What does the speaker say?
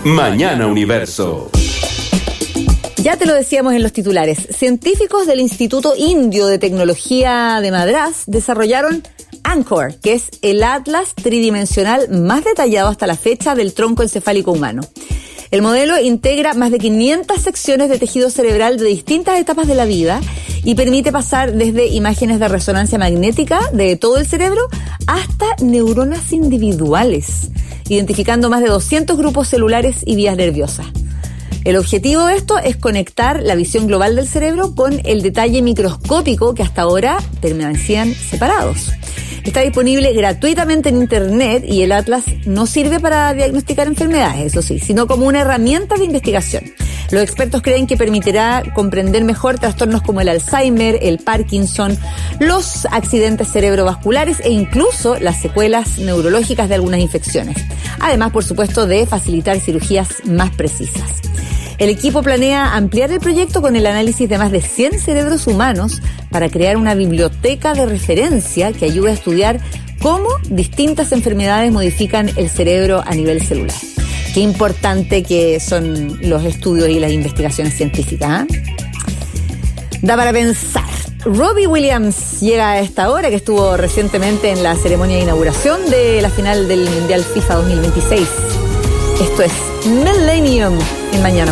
Mañana Universo. Ya te lo decíamos en los titulares. Científicos del Instituto Indio de Tecnología de Madrás desarrollaron Anchor, que es el atlas tridimensional más detallado hasta la fecha del tronco encefálico humano. El modelo integra más de 500 secciones de tejido cerebral de distintas etapas de la vida y permite pasar desde imágenes de resonancia magnética de todo el cerebro hasta neuronas individuales, identificando más de 200 grupos celulares y vías nerviosas. El objetivo de esto es conectar la visión global del cerebro con el detalle microscópico que hasta ahora permanecían separados. Está disponible gratuitamente en Internet y el atlas no sirve para diagnosticar enfermedades, eso sí, sino como una herramienta de investigación. Los expertos creen que permitirá comprender mejor trastornos como el Alzheimer, el Parkinson, los accidentes cerebrovasculares e incluso las secuelas neurológicas de algunas infecciones. Además, por supuesto, de facilitar cirugías más precisas. El equipo planea ampliar el proyecto con el análisis de más de 100 cerebros humanos para crear una biblioteca de referencia que ayude a estudiar cómo distintas enfermedades modifican el cerebro a nivel celular. Qué importante que son los estudios y las investigaciones científicas, ¿eh? Da para pensar. Robbie Williams llega a esta hora, que estuvo recientemente en la ceremonia de inauguración de la final del Mundial FIFA 2026. Esto es Millennium en Mañana.